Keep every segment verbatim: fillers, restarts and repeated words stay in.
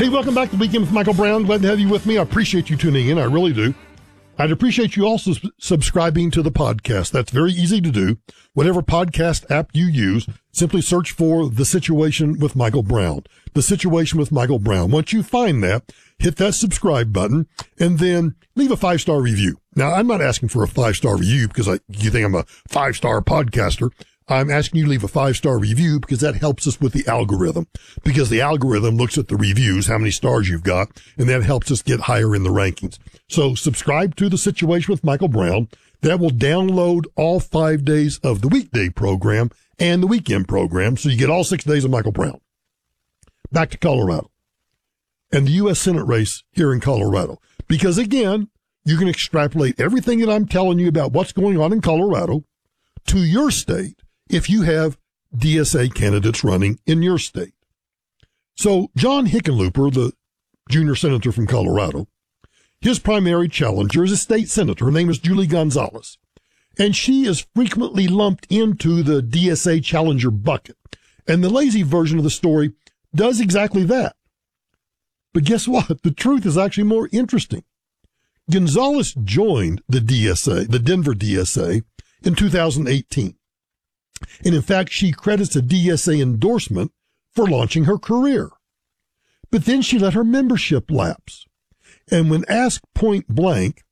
Hey, welcome back to Weekend with Michael Brown. Glad to have you with me. I appreciate you tuning in. I really do. I'd appreciate you also subscribing to the podcast. That's very easy to do. Whatever podcast app you use, simply search for The Situation with Michael Brown. The Situation with Michael Brown. Once you find that, hit that subscribe button and then leave a five-star review. Now, I'm not asking for a five-star review because I, you think I'm a five-star podcaster. I'm asking you to leave a five-star review because that helps us with the algorithm. Because the algorithm looks at the reviews, how many stars you've got, and that helps us get higher in the rankings. So subscribe to The Situation with Michael Brown. That will download all five days of the weekday program and the weekend program, so you get all six days of Michael Brown. Back to Colorado and the U S Senate race here in Colorado. Because, again, you can extrapolate everything that I'm telling you about what's going on in Colorado to your state if you have D S A candidates running in your state. So John Hickenlooper, the junior senator from Colorado, his primary challenger is a state senator. Her name is Julie Gonzalez, and she is frequently lumped into the D S A challenger bucket. And the lazy version of the story does exactly that. But guess what? The truth is actually more interesting. Gonzalez joined the D S A, the Denver D S A, in two thousand eighteen. And in fact, she credits a D S A endorsement for launching her career. But then she let her membership lapse. And when asked point blank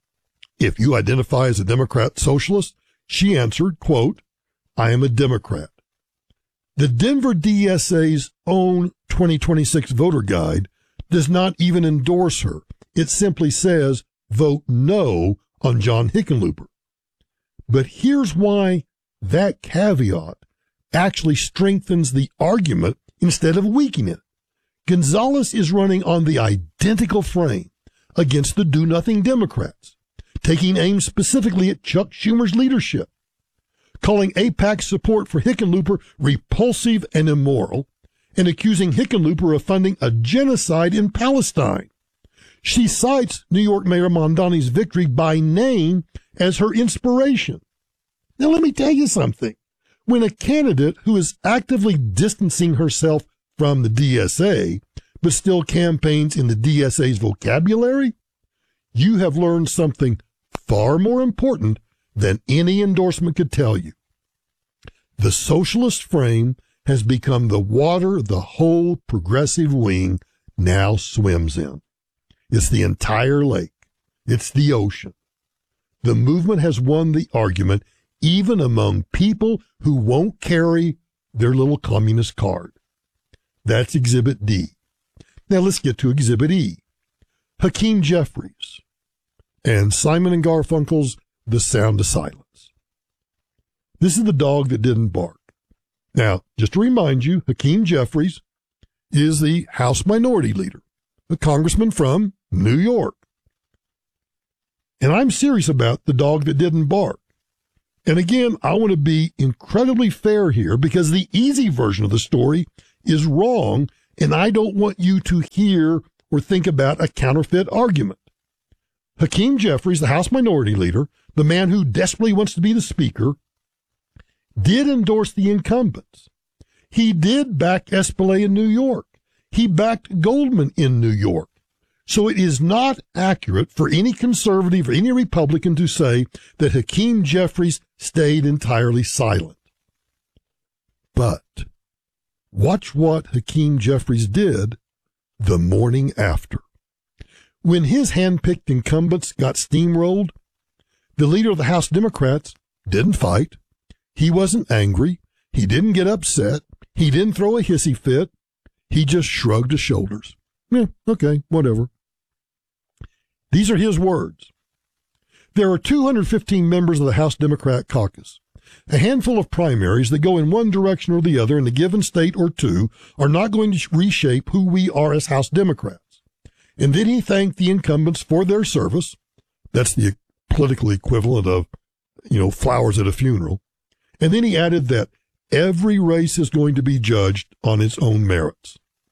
if you identify as a Democrat socialist, she answered, quote, I am a Democrat. The Denver D S A's own twenty twenty-six voter guide does not even endorse her. It simply says, vote no on John Hickenlooper. But here's why that caveat actually strengthens the argument instead of weakening it. Gonzalez is running on the identical frame against the do-nothing Democrats, taking aim specifically at Chuck Schumer's leadership, calling AIPAC's support for Hickenlooper repulsive and immoral, and accusing Hickenlooper of funding a genocide in Palestine. She cites New York Mayor Mondani's victory by name as her inspiration. Now, let me tell you something. When a candidate who is actively distancing herself from the D S A, but still campaigns in the D S A's vocabulary, you have learned something far more important than any endorsement could tell you. The socialist frame has become the water the whole progressive wing now swims in. It's the entire lake. It's the ocean. The movement has won the argument even among people who won't carry their little communist card. That's Exhibit D. Now let's get to Exhibit E. Hakeem Jeffries and Simon and Garfunkel's The Sound of Silence. This is the dog that didn't bark. Now, just to remind you, Hakeem Jeffries is the House Minority Leader, a congressman from New York. And I'm serious about the dog that didn't bark. And again, I want to be incredibly fair here because the easy version of the story is wrong, and I don't want you to hear or think about a counterfeit argument. Hakeem Jeffries, the House Minority Leader, the man who desperately wants to be the Speaker, did endorse the incumbents. He did back Espelay in New York. He backed Goldman in New York. So it is not accurate for any conservative or any Republican to say that Hakeem Jeffries stayed entirely silent. But watch what Hakeem Jeffries did the morning after. When his hand-picked incumbents got steamrolled, the leader of the House Democrats didn't fight. He wasn't angry. He didn't get upset. He didn't throw a hissy fit. He just shrugged his shoulders. Yeah, okay, whatever. These are his words. There are two hundred fifteen members of the House Democrat caucus. A handful of primaries that go in one direction or the other in a given state or two are not going to reshape who we are as House Democrats. And then he thanked the incumbents for their service. That's the political equivalent of, you know, flowers at a funeral. And then he added that every race is going to be judged on its own merits.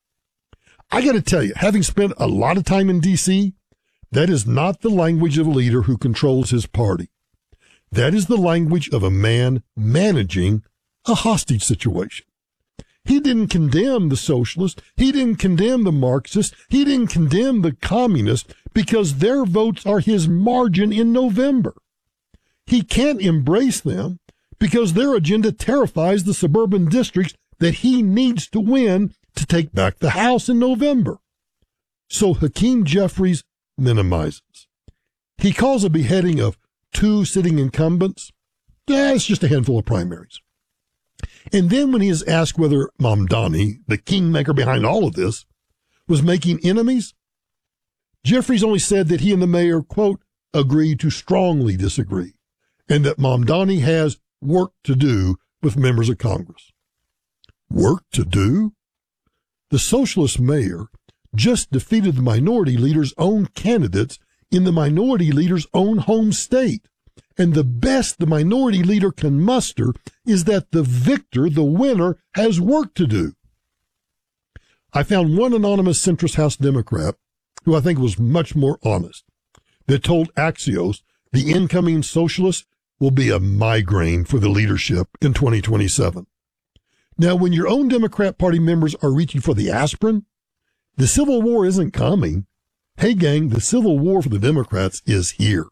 I got to tell you, having spent a lot of time in D C, that is not the language of a leader who controls his party. That is the language of a man managing a hostage situation. He didn't condemn the socialists. He didn't condemn the Marxists. He didn't condemn the communists because their votes are his margin in November. He can't embrace them because their agenda terrifies the suburban districts that he needs to win to take back the House in November. So Hakeem Jeffries minimizes. He calls a beheading of two sitting incumbents. Yeah, it's just a handful of primaries. And then when he is asked whether Mamdani, the kingmaker behind all of this, was making enemies, Jeffries only said that he and the mayor, quote, agreed to strongly disagree, and that Mamdani has work to do with members of Congress. Work to do? The socialist mayor just defeated the minority leader's own candidates in the minority leader's own home state. And the best the minority leader can muster is that the victor, the winner, has work to do. I found one anonymous centrist House Democrat, who I think was much more honest, that told Axios the incoming socialist will be a migraine for the leadership in twenty twenty-seven. Now, when your own Democrat Party members are reaching for the aspirin, the Civil War isn't coming. Hey, gang, the Civil War for the Democrats is here.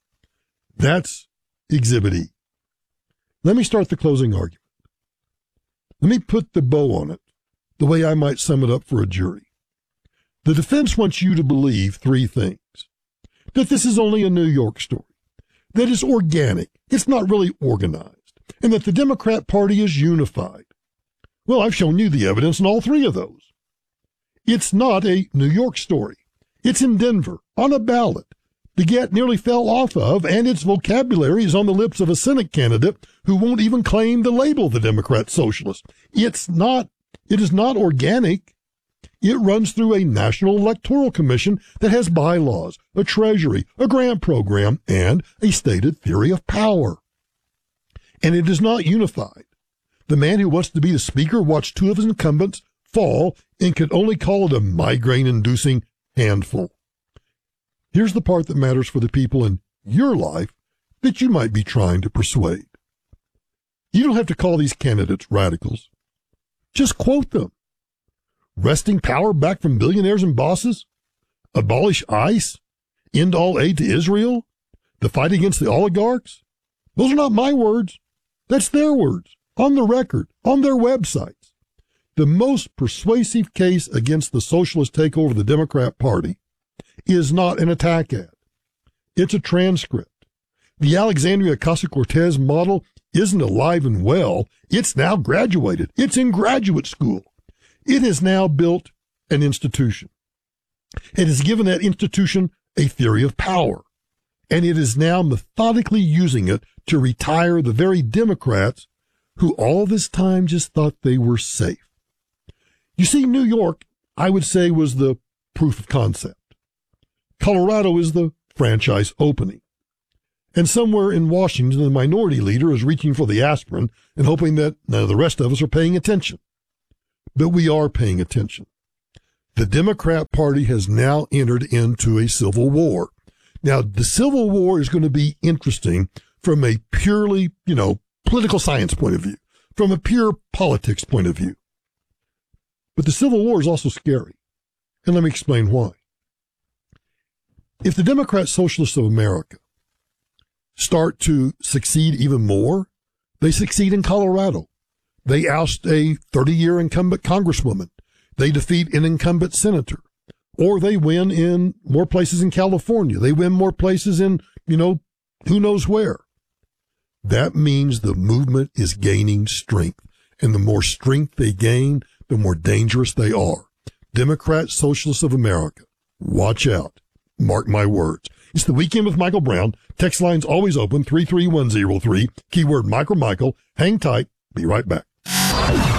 That's Exhibit E. Let me start the closing argument. Let me put the bow on it the way I might sum it up for a jury. The defense wants you to believe three things. That this is only a New York story. That it's organic. It's not really organized. And that the Democrat Party is unified. Well, I've shown you the evidence in all three of those. It's not a New York story. It's in Denver, on a ballot. The Get nearly fell off of, and its vocabulary is on the lips of a Senate candidate who won't even claim the label the Democrat Socialist. It's not, it is not organic. It runs through a National Electoral Commission that has bylaws, a treasury, a grant program, and a stated theory of power. And it is not unified. The man who wants to be the speaker watched two of his incumbents fall and could only call it a migraine-inducing handful. Here's the part that matters for the people in your life that you might be trying to persuade. You don't have to call these candidates radicals. Just quote them. Wresting power back from billionaires and bosses? Abolish ICE? End all aid to Israel? The fight against the oligarchs? Those are not my words. That's their words, on the record, on their websites. The most persuasive case against the socialist takeover of the Democrat Party is not an attack ad. It's a transcript. The Alexandria Ocasio-Cortez model isn't alive and well. It's now graduated. It's in graduate school. It has now built an institution. It has given that institution a theory of power. And it is now methodically using it to retire the very Democrats who all this time just thought they were safe. You see, New York, I would say, was the proof of concept. Colorado is the franchise opening. And somewhere in Washington, the minority leader is reaching for the aspirin and hoping that none of the rest of us are paying attention. But we are paying attention. The Democrat Party has now entered into a civil war. Now, the Civil War is going to be interesting from a purely, you know, political science point of view, from a pure politics point of view. But the Civil War is also scary. And let me explain why. If the Democrat Socialists of America start to succeed even more, they succeed in Colorado. They oust a thirty-year incumbent congresswoman. They defeat an incumbent senator. Or they win in more places in California. They win more places in, you know, who knows where. That means the movement is gaining strength. And the more strength they gain, the more dangerous they are. Democrat Socialists of America, watch out. Mark my words. It's the Weekend with Michael Brown. Text line's always open, three three one zero three. Keyword Micro Michael. Hang tight. Be right back.